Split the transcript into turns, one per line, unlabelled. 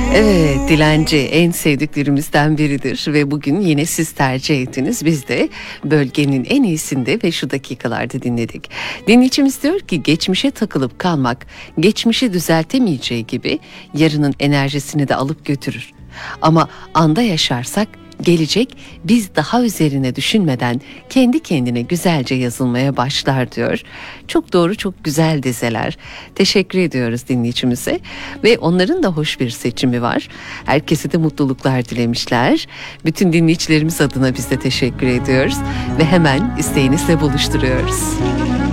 Evet, dilenci en sevdiklerimizden biridir ve bugün yine siz tercih ettiniz. Biz de bölgenin en iyisinde ve şu dakikalarda dinledik. Dinleyicimiz diyor ki geçmişe takılıp kalmak, geçmişi düzeltemeyeceği gibi yarının enerjisini de alıp götürür. Ama anda yaşarsak gelecek biz daha üzerine düşünmeden kendi kendine güzelce yazılmaya başlar diyor. Çok doğru, çok güzel dizeler. Teşekkür ediyoruz dinleyicimize ve onların da hoş bir seçimi var. Herkese de mutluluklar dilemişler. Bütün dinleyicilerimiz adına biz de teşekkür ediyoruz ve hemen isteğinizle buluşturuyoruz.